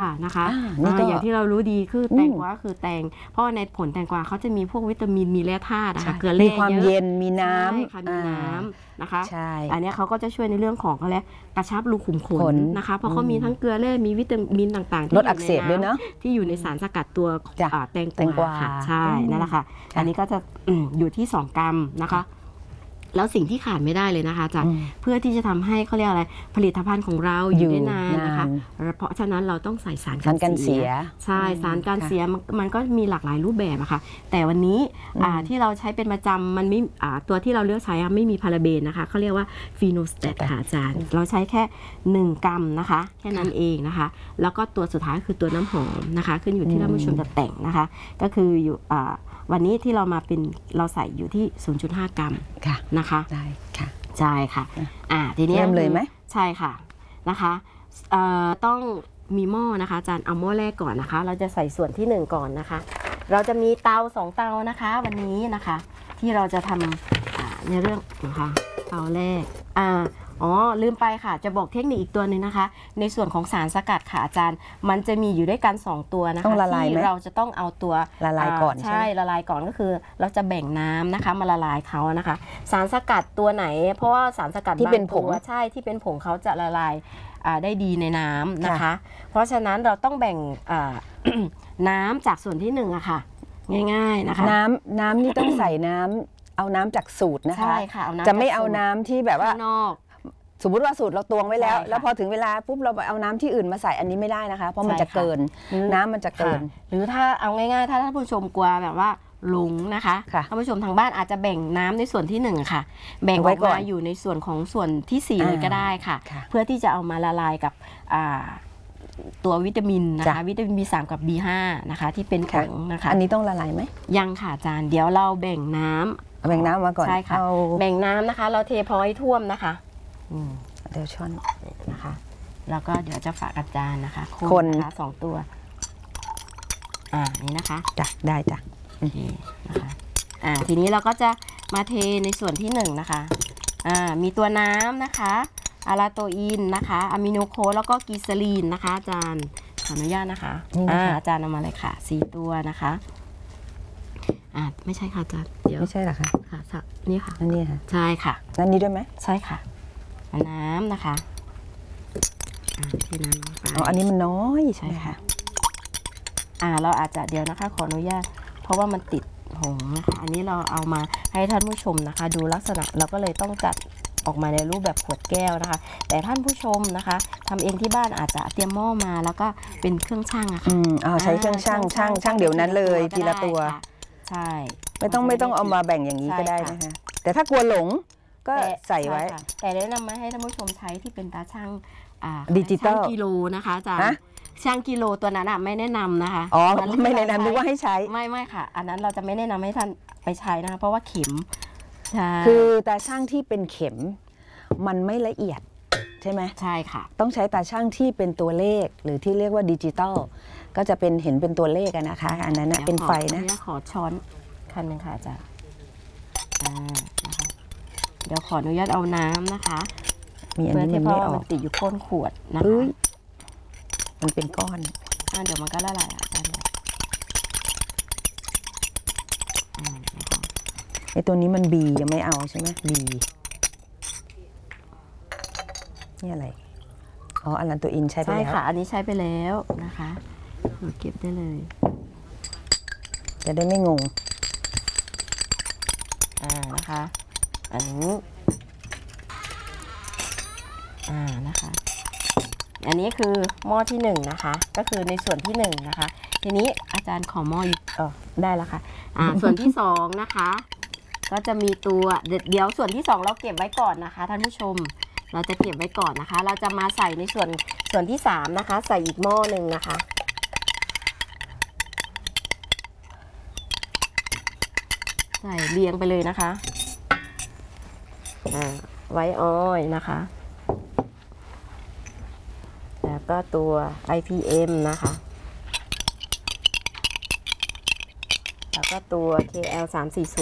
นะคะอย่างที่เรารู้ดีคือแตงกวาคือแตงเพราะในผลแตงกวาเขาจะมีพวกวิตามินมีแร่ธาตุนะคะเกลือแร่มีความเย็นมีน้ำค่ะมีน้ำนะคะอันนี้เขาก็จะช่วยในเรื่องของเขาแล้วกระชับรูขุมขนนะคะเพราะเขามีทั้งเกลือแร่มีวิตามินต่างๆลดอักเสบด้วยเนาะที่อยู่ในสารสกัดตัวแตงกวาค่ะใช่นั่นแหละค่ะอันนี้ก็จะอยู่ที่2 กรัมนะคะแล้วสิ่งที่ขาดไม่ได้เลยนะคะอาจารย์เพื่อที่จะทำให้เขาเรียกอะไรผลิตภัณฑ์ของเราอยู่ได้นานนะคะเพราะฉะนั้นเราต้องใส่สารกันเสียใช่สารกันเสียมันก็มีหลากหลายรูปแบบอะค่ะแต่วันนี้ที่เราใช้เป็นประจำมันไม่ตัวที่เราเลือกใช้ไม่มีพาราเบนนะคะเขาเรียกว่าฟีโนสเตตค่ะอาจารย์เราใช้แค่1 กรัมนะคะแค่นั้นเองนะคะแล้วก็ตัวสุดท้ายคือตัวน้ำหอมนะคะขึ้นอยู่ที่ท่านผู้ชมจะแต่งนะคะก็คืออยู่วันนี้ที่เรามาเป็นเราใส่อยู่ที่ 0.5 กรัมนะคะได้ค่ะใช่ค่ะทีนี้เริ่มเลยไหมใช่ค่ะนะคะต้องมีหม้อนะคะอาจารย์เอาหม้อแรกก่อนนะคะเราจะใส่ส่วนที่1ก่อนนะคะเราจะมีเตา2 เตานะคะวันนี้นะคะที่เราจะทำในเรื่องนะคะเตาแรกลืมไปค่ะจะบอกเทคนิคอีกตัวหนึ่งนะคะในส่วนของสารสกัดค่ะอาจารย์มันจะมีอยู่ด้วยกัน2 ตัวนะคะที่เราจะต้องเอาตัวละลายก่อนใช่ละลายก่อนก็คือเราจะแบ่งน้ำนะคะมาละลายเขานะคะสารสกัดตัวไหนเพราะว่าสารสกัดที่เป็นผงใช่ที่เป็นผงเขาจะละลายได้ดีในน้ำนะคะเพราะฉะนั้นเราต้องแบ่งน้ำจากส่วนที่1อะค่ะง่ายๆนะคะน้ำนี่ต้องใส่น้ำเอาน้ำจากสูตรนะคะจะไม่เอาน้ำที่แบบว่านอกสมมติว่าสูตรเราตวงไว้แล้วพอถึงเวลาปุ๊บเราไปเอาน้ำที่อื่นมาใส่อันนี้ไม่ได้นะคะเพราะมันจะเกินน้ำมันจะเกินหรือถ้าเอาง่ายๆถ้าท่านผู้ชมกลัวแบบว่าหลงนะคะท่านผู้ชมทางบ้านอาจจะแบ่งน้ำในส่วนที่1ค่ะแบ่งออกมาอยู่ในส่วนของส่วนที่4เลยก็ได้ค่ะเพื่อที่จะเอามาละลายกับตัววิตามินนะคะวิตามิน B3 กับ B5 นะคะที่เป็นผงนะคะอันนี้ต้องละลายไหมยังค่ะอาจารย์เดี๋ยวเราแบ่งน้ำมาก่อนใช่ค่ะแบ่งน้ำนะคะเราเทพอให้ท่วมนะคะเดี๋ยวช้อนนะคะแล้วก็เดี๋ยวจะฝากอาจารย์นะคะคนนะคะ2 ตัวนี่นะคะจ้ะได้จ้ะนะคะทีนี้เราก็จะมาเทในส่วนที่1นะคะมีตัวน้ำนะคะอาราโตอินนะคะอะมิโนโคแล้วก็กีซาลีนนะคะอาจารย์ขออนุญาตนะคะอาจารย์เอามาเลยค่ะ4 ตัวนะคะไม่ใช่ค่ะอาจารย์เดี๋ยวไม่ใช่หรอคะนี่ค่ะอันนี้ค่ะใช่ค่ะอันนี้ด้วยไหมใช่ค่ะน้ำนะคะที่น้ำลงไปอันนี้มันน้อยใช่ค่ะเราอาจจะเดี๋ยวนะคะขออนุญาตเพราะว่ามันติดผงนะคะอันนี้เราเอามาให้ท่านผู้ชมนะคะดูลักษณะเราก็เลยต้องจัดออกมาในรูปแบบขวดแก้วนะคะแต่ท่านผู้ชมนะคะทำเองที่บ้านอาจจะเตรียมหม้อมาแล้วก็เป็นเครื่องชั่งอะค่ะใช้เครื่องชั่งเดี๋ยวนั้นเลยทีละตัวใช่ไม่ต้องเอามาแบ่งอย่างนี้ก็ได้นะคะแต่ถ้ากลัวหลงก็ใส่ไว้แต่แนะนำมาให้ท่านผู้ชมใช้ที่เป็นตาช่างดิจิตอลกิโลนะคะอาจารย์ช่างกิโลตัวนั้นไม่แนะนำนะคะไม่แนะนำนึกว่าให้ใช้ไม่ค่ะอันนั้นเราจะไม่แนะนำให้ท่านไปใช้นะคะเพราะว่าเข็มคือตาช่างที่เป็นเข็มมันไม่ละเอียดใช่ไหมใช่ค่ะต้องใช้ตาช่างที่เป็นตัวเลขหรือที่เรียกว่าดิจิตอลก็จะเป็นเห็นเป็นตัวเลขนะคะอันนั้นเป็นไฟนะขอช้อนคันหนึ่งค่ะอาจารย์นะคะเดี๋ยวขออนุญาตเอาน้ำนะคะมีอันนี้มันไม่ออกติดอยู่ก้นขวดนะคะมันเป็นก้อนเดี๋ยวมันก็ละลายอาจารย์ไอตัวนี้มันบียังไม่เอาใช่ไหมบีนี่อะไรอารันตัวอินใช้ไปแล้วใช่ค่ะอันนี้ใช้ไปแล้วนะคะเก็บได้เลยจะได้ไม่งงนะคะอันนี้นะคะอันนี้คือหม้อที่1นะคะก็คือในส่วนที่1นะคะทีนี้อาจารย์ขอหม้อได้แล้วค่ะส่วนที่2นะคะก็จะมีตัวเดี๋ยวส่วนที่2เราเก็บไว้ก่อนนะคะท่านผู้ชมเราจะเก็บไว้ก่อนนะคะเราจะมาใส่ในส่วนที่3นะคะใส่อีกหม้อหนึ่งนะคะใส่เรียงไปเลยนะคะไว้ออยนะคะแล้วก็ตัว IPM นะคะแล้วก็ตัว KL340